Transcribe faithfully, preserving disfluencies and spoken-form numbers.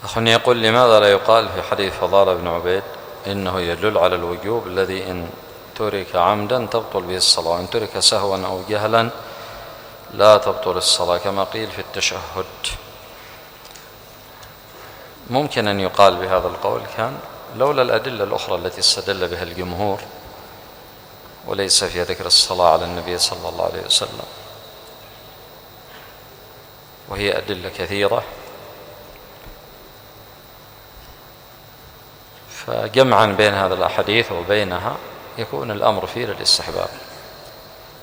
أخونا يقول: لماذا لا يقال في حديث فضالة بن عبيد إنه يدل على الوجوب الذي إن ترك عمدا تبطل به الصلاة، وإن ترك سهوا أو جهلا لا تبطل الصلاة، كما قيل في التشهد؟ ممكن أن يقال بهذا القول كان لولا الأدلة الأخرى التي استدل بها الجمهور، وليس في ذكر الصلاة على النبي صلى الله عليه وسلم، وهي أدلة كثيرة، فجمعا بين هذا الأحاديث وبينها يكون الأمر فيه للاستحباب.